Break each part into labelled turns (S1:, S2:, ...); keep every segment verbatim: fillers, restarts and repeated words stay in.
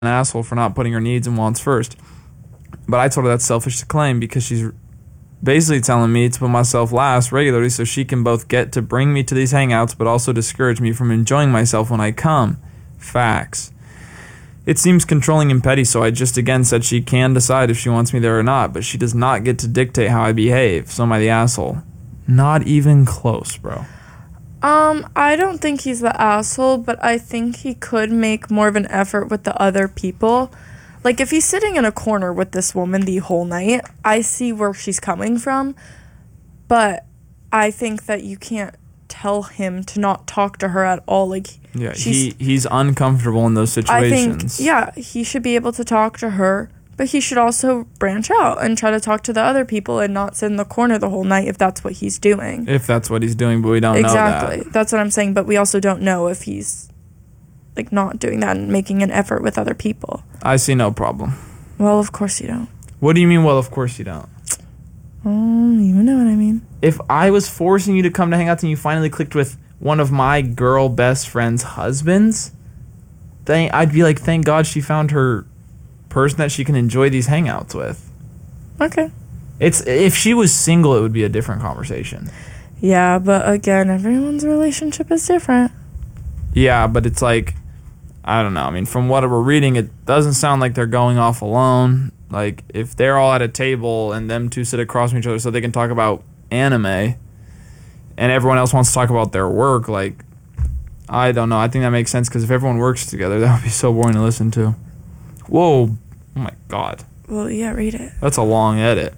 S1: an asshole for not putting her needs and wants first. But I told her that's selfish to claim because she's basically telling me to put myself last regularly so she can both get to bring me to these hangouts but also discourage me from enjoying myself when I come. Facts. It seems controlling and petty, so I just again said she can decide if she wants me there or not, but she does not get to dictate how I behave, so am I the asshole? Not even close, bro.
S2: Um, I don't think he's the asshole, but I think he could make more of an effort with the other people. Like, if he's sitting in a corner with this woman the whole night, I see where she's coming from, but I think that you can't tell him to not talk to her at all. Like,
S1: yeah, he he's uncomfortable in those situations.
S2: I think, yeah, he should be able to talk to her, but he should also branch out and try to talk to the other people and not sit in the corner the whole night if that's what he's doing.
S1: If that's what he's doing, but we don't
S2: exactly.
S1: know that.
S2: Exactly. That's what I'm saying, but we also don't know if he's, like, not doing that and making an effort with other people.
S1: I see no problem.
S2: Well, of course you don't.
S1: What do you mean, well, of course you don't?
S2: Um, you know what I mean.
S1: If I was forcing you to come to hangouts and you finally clicked with one of my girl best friend's husbands, then I'd be like, thank God she found her person that she can enjoy these hangouts with.
S2: Okay.
S1: It's if she was single, it would be a different conversation.
S2: Yeah, but again, everyone's relationship is different.
S1: Yeah, but it's like, I don't know. I mean, from what we're reading, it doesn't sound like they're going off alone. Like, if they're all at a table and them two sit across from each other so they can talk about anime and everyone else wants to talk about their work, like, I don't know. I think that makes sense because if everyone works together, that would be so boring to listen to. Whoa. Oh, my God.
S2: Well, yeah, read it.
S1: That's a long edit.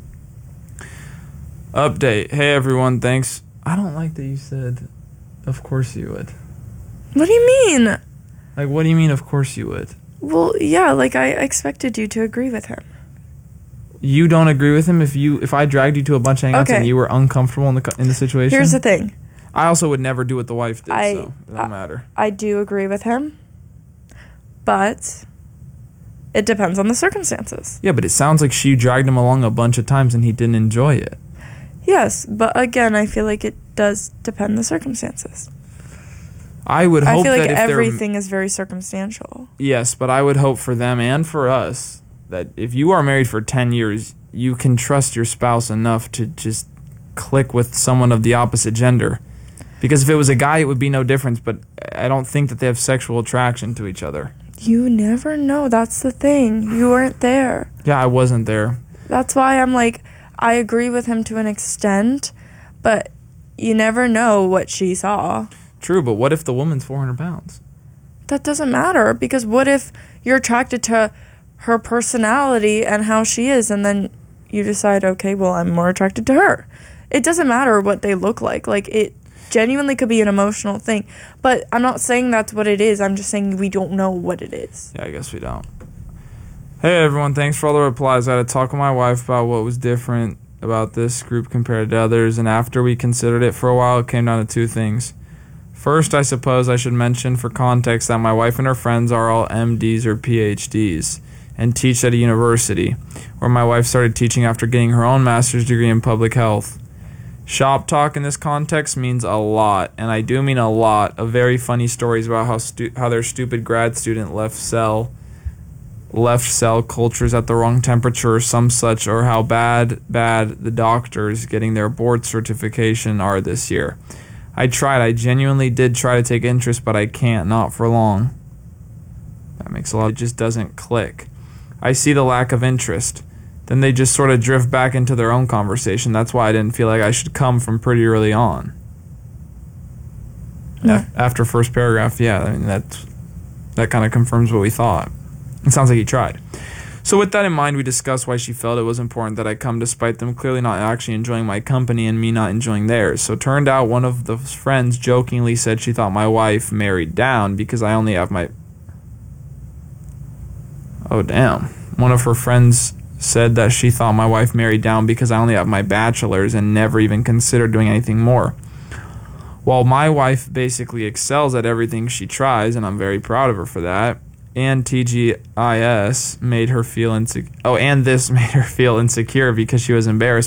S1: Update. Hey, everyone. Thanks. I don't like that you said, of course you would.
S2: What do you mean?
S1: Like, what do you mean, of course you would?
S2: Well, yeah, like, I expected you to agree with him.
S1: You don't agree with him if you if I dragged you to a bunch of hangouts
S2: okay.
S1: and you were uncomfortable in the in the situation?
S2: Here's the thing.
S1: I also would never do what the wife did,
S2: I,
S1: so it doesn't
S2: I,
S1: matter.
S2: I do agree with him, but it depends on the circumstances.
S1: Yeah, but it sounds like she dragged him along a bunch of times and he didn't enjoy it.
S2: Yes, but again, I feel like it does depend on the circumstances.
S1: I would hope
S2: I feel like
S1: that if
S2: everything is very circumstantial.
S1: Yes, but I would hope for them and for us that if you are married for ten years, you can trust your spouse enough to just click with someone of the opposite gender. Because if it was a guy, it would be no difference, but I don't think that they have sexual attraction to each other.
S2: You never know. That's the thing. You weren't there.
S1: Yeah, I wasn't there.
S2: That's why I'm like, I agree with him to an extent, but you never know what she saw.
S1: True, but what if the woman's four hundred pounds?
S2: That doesn't matter, because what if you're attracted to her personality and how she is, and then you decide, okay, well, I'm more attracted to her. It doesn't matter what they look like. Like, it genuinely could be an emotional thing. But I'm not saying that's what it is. I'm just saying we don't know what it is.
S1: Yeah, I guess we don't. Hey, everyone. Thanks for all the replies. I had to talk with my wife about what was different about this group compared to others, and after we considered it for a while, it came down to two things. First, I suppose I should mention for context that my wife and her friends are all M Ds or P H Ds and teach at a university, where my wife started teaching after getting her own master's degree in public health. Shop talk in this context means a lot, and I do mean a lot, of very funny stories about how stu- how their stupid grad student left cell left cell cultures at the wrong temperature or some such, or how bad, bad the doctors getting their board certification are this year. I tried. I genuinely did try to take interest, but I can't. Not for long. That makes a lot. It just doesn't click. I see the lack of interest. Then they just sort of drift back into their own conversation. That's why I didn't feel like I should come from pretty early on.
S2: Yeah.
S1: A- after first paragraph, yeah, I mean, that's, that kind of confirms what we thought. It sounds like he tried. So with that in mind, we discussed why she felt it was important that I come despite them clearly not actually enjoying my company and me not enjoying theirs. So it turned out one of the friends jokingly said she thought my wife married down because I only have my... Oh, damn. One of her friends said that she thought my wife married down because I only have my bachelor's and never even considered doing anything more. While my wife basically excels at everything she tries, and I'm very proud of her for that, and T G I S made her feel insecure. Oh, and this made her feel insecure because she was embarrassed